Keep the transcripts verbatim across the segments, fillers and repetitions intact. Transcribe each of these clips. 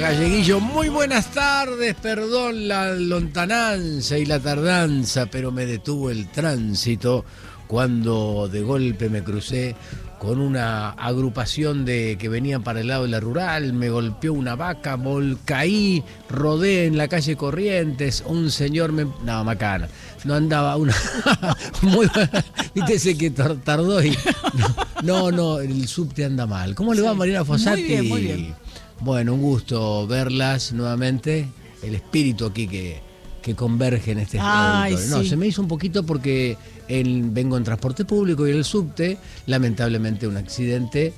Galleguillo, muy buenas tardes, perdón la lontananza y la tardanza, pero me detuvo el tránsito cuando de golpe me crucé con una agrupación de que venían para el lado de la rural, me golpeó una vaca, volcaí, rodé en la calle Corrientes, un señor me... No, macana, no andaba una... Muy buena, viste ese que tardó y... No, no, el subte anda mal. ¿Cómo le va, sí, Mariana Fossati? Muy bien, muy bien. Bueno, un gusto verlas nuevamente, el espíritu aquí que, que converge en este Ay, auditorio. No, sí. se me hizo un poquito porque el, vengo en transporte público y el subte, lamentablemente un accidente,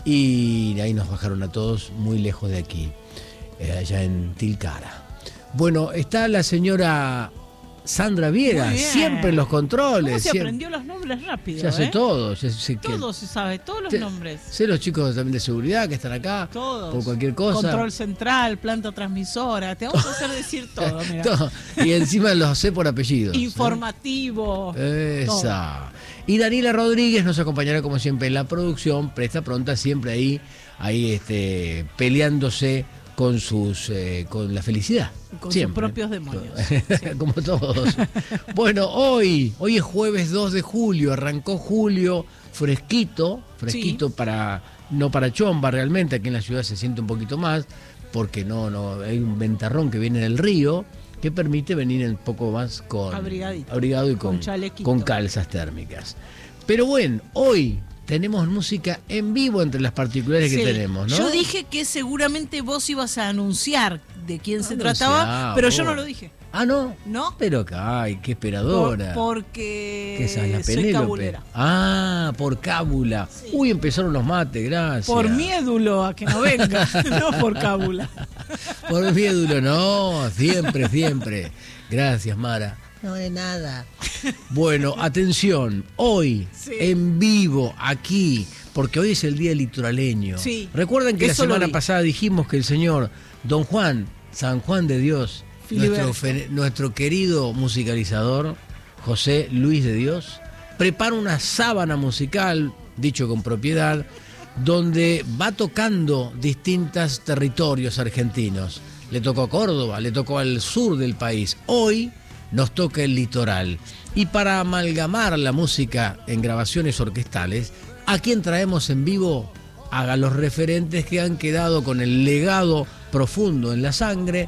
y ahí nos bajaron a todos muy lejos de aquí, eh, allá en Tilcara. Bueno, está la señora Sandra Viera, siempre en los controles. ¿Cómo se siempre aprendió los nombres rápido? Se hace eh? todo. Se, se, Todo se sabe, todos los te, nombres. Sé los chicos también de seguridad que están acá. Todos. Por cualquier cosa. Control central, planta transmisora. Te vamos a hacer decir todo, mira. Todo. Y encima los sé por apellidos. Informativo. ¿eh? Esa. Todo. Y Daniela Rodríguez nos acompañará como siempre en la producción. Presta pronta, siempre ahí, ahí este, peleándose con sus eh, con la felicidad. Con siempre. sus propios demonios. Como todos. Bueno, hoy, hoy es jueves dos de julio, arrancó julio fresquito, fresquito sí. para, no para chomba realmente, aquí en la ciudad se siente un poquito más, porque no, no, hay un ventarrón que viene del río, que permite venir un poco más con Abrigadito. abrigado y con, con, con calzas térmicas. Pero bueno, hoy tenemos música en vivo entre las particulares sí. que tenemos, ¿no? Yo dije que seguramente vos ibas a anunciar de quién se trataba, pero vos. Yo no lo dije. Ah, ¿no? ¿No? Pero, ay, qué esperadora. Por, porque ¿Qué sabes, la soy Penélope? cabulera. Ah, por cábula. Sí. Uy, empezaron los mates, gracias. Por miédulo a que no venga, no por cábula. Por miédulo, no, siempre, siempre. Gracias, Mara. No de nada. Bueno, atención, hoy sí. en vivo, aquí, porque hoy es el Día Litoraleño. Sí. Recuerden que Eso la semana pasada dijimos que el señor Don Juan, San Juan de Dios, nuestro, nuestro querido musicalizador, José Luis de Dios, prepara una sábana musical, dicho con propiedad, donde va tocando distintos territorios argentinos. Le tocó a Córdoba, le tocó al sur del país. Hoy nos toca el litoral. Y para amalgamar la música en grabaciones orquestales, ¿a quién traemos en vivo? A los referentes que han quedado con el legado profundo en la sangre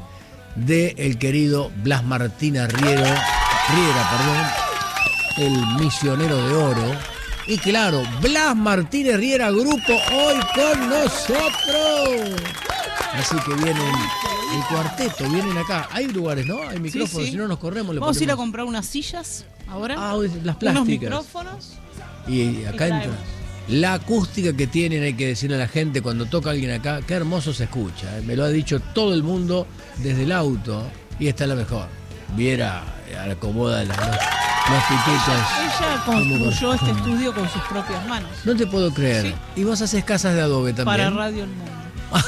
del querido Blas Martín Arriero, Riera, perdón, el misionero de oro. Y claro, Blas Martínez Riera, grupo hoy con nosotros. Así que vienen el cuarteto, vienen acá. Hay lugares, ¿no? Hay micrófonos, sí, sí. Si no nos corremos. Le Vamos ponemos... a ir a comprar unas sillas ahora. Ah, las plásticas. Unos micrófonos. Y acá y entra. La acústica que tienen, hay que decirle a la gente cuando toca alguien acá, qué hermoso se escucha. ¿eh? Me lo ha dicho todo el mundo desde el auto y esta es la mejor. Viera, acomoda las, las pititas. Ella construyó este estudio con sus propias manos. No te puedo creer. Sí. Y vos haces casas de adobe también. Para Radio El Mundo.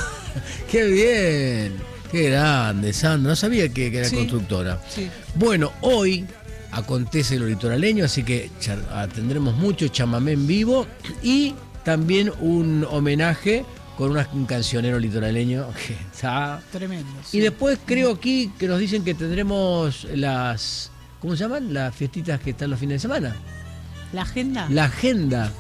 ¡Qué bien! ¡Qué grande, Sandra! No sabía que, que era sí. constructora. Sí. Bueno, hoy acontece lo litoraleño, así que tendremos mucho chamamé en vivo y también un homenaje con una, un cancionero litoraleño que está tremendo. Sí. Y después creo aquí que nos dicen que tendremos las, ¿cómo se llaman? Las fiestitas que están los fines de semana. ¿La agenda? La agenda.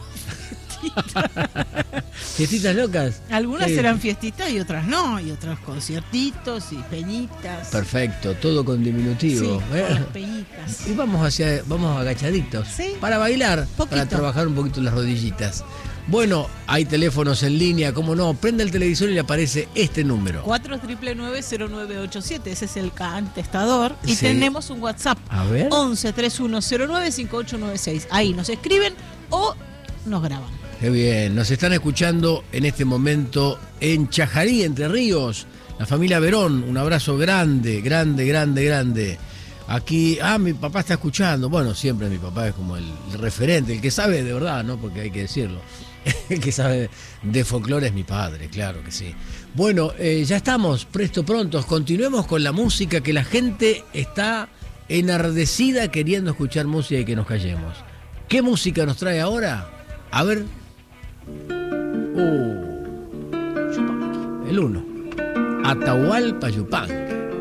Fiestitas locas. Algunas sí. serán fiestitas y otras no, y otros conciertitos y peñitas. Perfecto, todo con diminutivo. Sí, ¿eh? con las peñitas. Y vamos hacia, vamos agachaditos. Sí. Para bailar, Poquito. Para trabajar un poquito las rodillitas. Bueno, hay teléfonos en línea, cómo no, prende el televisor y le aparece este número. cuatro nueve nueve cero nueve ocho siete, ese es el contestador. Y sí. tenemos un WhatsApp. A ver. once treinta y uno cero nueve cincuenta y ocho noventa y seis. Ahí nos escriben o nos graban. Qué bien, nos están escuchando en este momento en Chajarí, Entre Ríos, la familia Verón, un abrazo grande, grande, grande, grande. Aquí, ah, mi papá está escuchando, bueno, siempre mi papá es como el, el referente, el que sabe de verdad, ¿no? Porque hay que decirlo, el que sabe de folclore es mi padre, claro que sí. Bueno, eh, ya estamos, presto prontos, continuemos con la música, que la gente está enardecida queriendo escuchar música y que nos callemos. ¿Qué música nos trae ahora? A ver... Uh, el uno. Atahualpa Yupanqui.